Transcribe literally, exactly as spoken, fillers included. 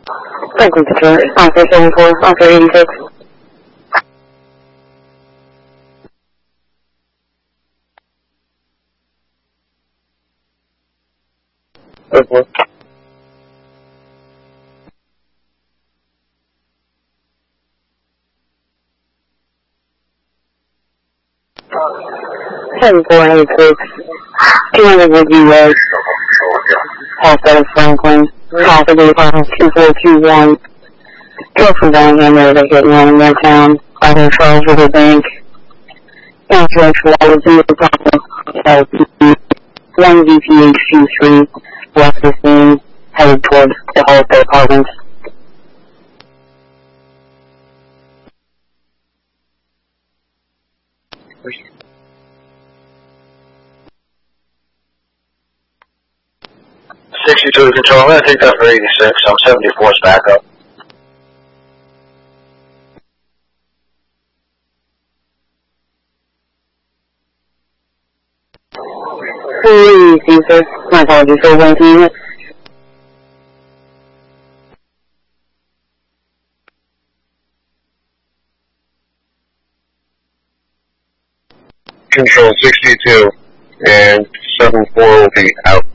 Franklin Detroit, Officer seven four, Officer eighty-six. Okay. seven four eighty-six. two hundred Woodview Road. Outside of Franklin. Half of the apartment two four two one. Truck from Bellingham, they hit one in their town. I think Charles River Bank. Insurance Water Zero Papa. one V P H two three. West fifteen. Headed towards the Halsted Apartments. sixty-two control. I'm going to take that for eighty-six. I'm seventy-four's back up. Please, sir. My apologies for one unit. Control sixty-two and seven four will be out.